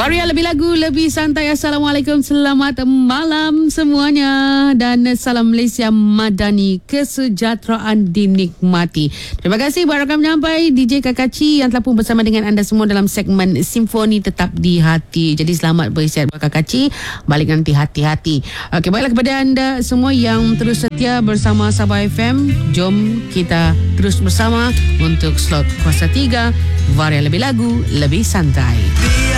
Varia lebih lagu, lebih santai. Assalamualaikum, selamat malam semuanya. Dan salam Malaysia Madani, kesejahteraan dinikmati. Terima kasih buat rakam menyampai DJ Kakaci yang telah pun bersama dengan anda semua dalam segmen Simfoni Tetap di Hati. Jadi selamat beristirahat buat Kakaci. Balik nanti hati-hati. Okey, baiklah kepada anda semua yang terus setia bersama Sabah FM. Jom kita terus bersama untuk slot kuasa 3 Varia lebih lagu, lebih santai.